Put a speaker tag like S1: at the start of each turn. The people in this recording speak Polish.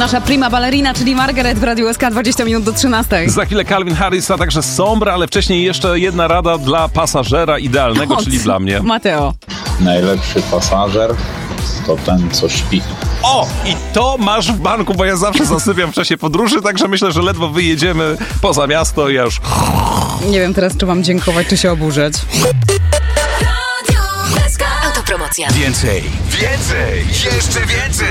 S1: nasza prima ballerina, czyli Margaret w Radiu SK, 20 minut do 13.
S2: Za chwilę Calvin Harris, a także Sombra, ale wcześniej jeszcze jedna rada dla pasażera idealnego, czyli dla mnie.
S1: Mateo.
S3: Najlepszy pasażer to ten, co śpi.
S2: O! I to masz w banku, bo ja zawsze zasypiam w czasie podróży, także myślę, że ledwo wyjedziemy poza miasto i ja już...
S1: Nie wiem teraz, czy mam dziękować, czy się oburzać.
S4: Autopromocja.
S5: Więcej, jeszcze więcej!